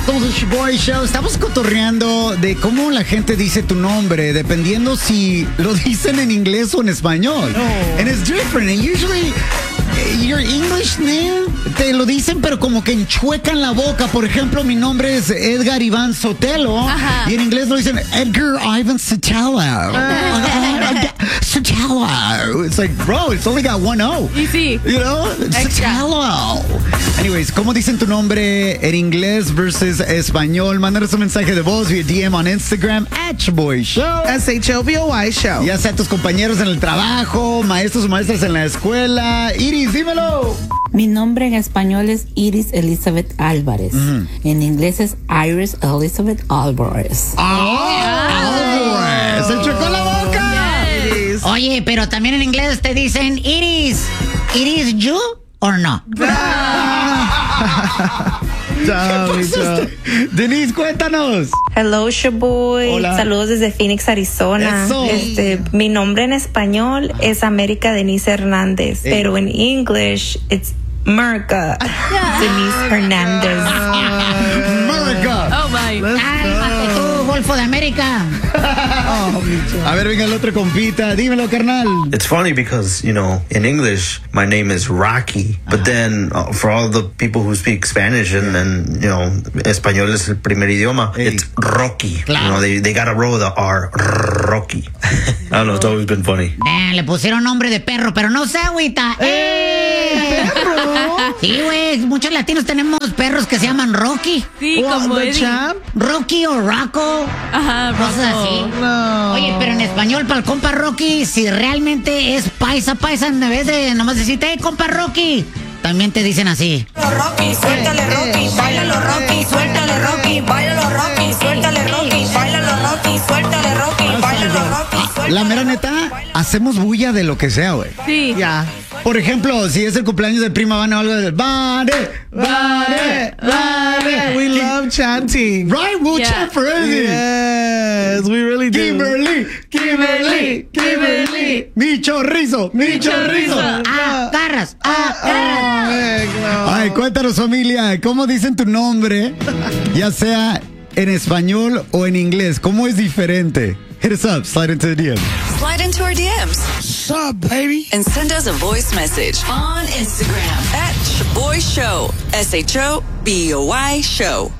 Somos el Shoboy Show. Estamos cotorreando de cómo la gente dice tu nombre, dependiendo si lo dicen en inglés o en español. Oh. And it's different. And usually, your English name, te lo dicen, pero como que enchuecan la boca. Por ejemplo, mi nombre es Edgar Iván Sotelo. Ajá. Y en inglés lo dicen Edgar Ivan Sotelo. Sotelo. It's like, bro, it's only got one O. Y sí. You know? Sotelo. Anyways, ¿cómo dicen tu nombre en inglés versus español? Mándanos un mensaje de voz vía DM on Instagram @ShoboyShow. SHOBOY Show. Ya sea tus compañeros en el trabajo, maestros o maestras en la escuela. Iris, dímelo. Mi nombre en español es Iris Elizabeth Álvarez. En inglés es Iris Elizabeth Álvarez. ¡Se chocó la boca! Yes. Oye, pero también en inglés te dicen Iris. ¿Iris you or no? Chao, bicho. Denise, cuéntanos. Hello, Shoboy. Hola. Saludos desde Phoenix, Arizona. Eso. Mi nombre en español es América Denise Hernández, pero en English it's Merca Denise Hernández. America. Oh my. Cálmate tú, Golfo de América. A ver, venga el otro compita. Dímelo, carnal. It's funny because, you know, in English, my name is Rocky. But then for all the people who speak Spanish and you know, español es el primer idioma, it's Rocky. Claro. You know, they got to roll the R. Rocky. I don't know, it's always been funny. Le pusieron nombre de perro, pero no se agüita. Sí, güey, muchos latinos tenemos perros que se llaman Rocky. Sí, como The Eddie. Champ? Rocky o Rocco. Ajá, Cosas Rocco. así. No. Oye, pero en español para el compa Rocky, si realmente es paisa, en vez de nomás decirte, compa Rocky, también te dicen así. Rocky, suéltale Rocky, bailalo Rocky, suéltale Rocky, bailalo Rocky, suéltale Rocky, bailalo Rocky, suéltale Rocky, bailalo Rocky, suéltale. La mera neta, hacemos bulla de lo que sea, güey. Sí. Ya. Por ejemplo, si es el cumpleaños de prima Vane o algo de Vane. We love chanting. Right, we'll Yeah. chant for anything. Yes, we really do. Kimberly. Mi chorizo. Agarras. Heck no. Ay, cuéntanos, familia, ¿cómo dicen tu nombre? Ya sea en español o en inglés, ¿cómo es diferente? Hit us up, slide into the DM. Slide into our DMs. Sup, baby? And send us a voice message on Instagram @Shoboy Show. SHOBOY Show.